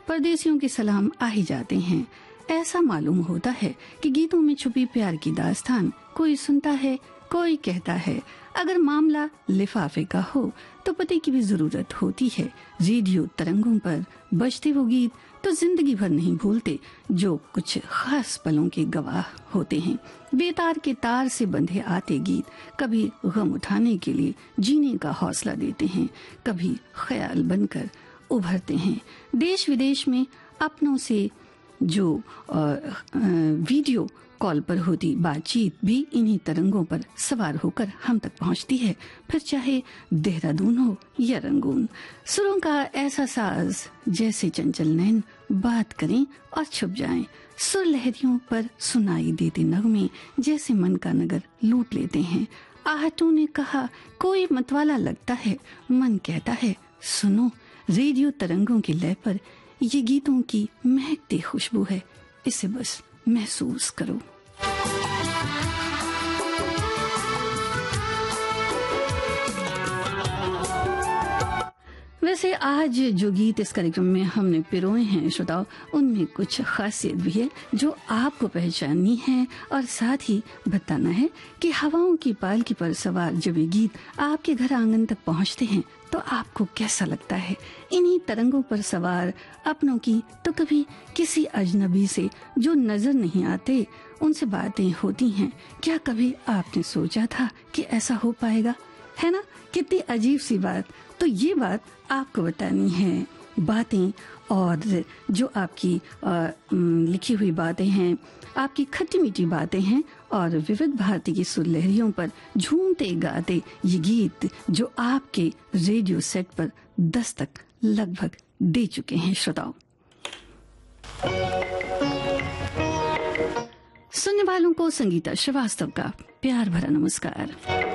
परदेसियों के सलाम आ ही जाते हैं। ऐसा मालूम होता है कि गीतों में छुपी प्यार की दास्तान कोई सुनता है, कोई कहता है। अगर मामला लिफाफे का हो तो पति की भी जरूरत होती है। रेडियो तरंगों पर बजते वो गीत तो जिंदगी भर नहीं भूलते, जो कुछ खास पलों के गवाह होते हैं। बेतार के तार से बंधे आते गीत कभी गम उठाने के लिए जीने का हौसला देते हैं, कभी ख्याल बनकर उभरते हैं। देश विदेश में अपनों से जो वीडियो कॉल पर होती बातचीत भी इन्हीं तरंगों पर सवार होकर हम तक पहुंचती है, फिर चाहे देहरादून हो या रंगून। सुरों का ऐसा साज जैसे चंचल नैन बात करें और छुप जाएं। सुर लहरियों पर सुनाई देते नगमे जैसे मन का नगर लूट लेते हैं। आहटों ने कहा कोई मतवाला लगता है, मन कहता है सुनो। रेडियो तरंगों की लय पर ये गीतों की महकती खुशबू है, इसे बस महसूस करो। वैसे आज जो गीत इस कार्यक्रम में हमने पिरोए हैं श्रोताओ, उनमें कुछ खासियत भी है जो आपको पहचाननी है और साथ ही बताना है कि हवाओं की पालकी पर सवार जब ये गीत आपके घर आंगन तक पहुंचते हैं तो आपको कैसा लगता है। इन्हीं तरंगों पर सवार अपनों की तो कभी किसी अजनबी से जो नजर नहीं आते उनसे बातें होती हैं। क्या कभी आपने सोचा था कि ऐसा हो पाएगा? है ना, कितनी अजीब सी बात। तो ये बात आपको बतानी है। बातें और जो आपकी लिखी हुई बातें हैं, आपकी खट्टी मीठी बातें हैं और विविध भारती की सुर लहरियों पर झूमते गाते ये गीत जो आपके रेडियो सेट पर दस्तक लगभग दे चुके हैं श्रोताओं। सुनने वालों को संगीता श्रीवास्तव का प्यार भरा नमस्कार।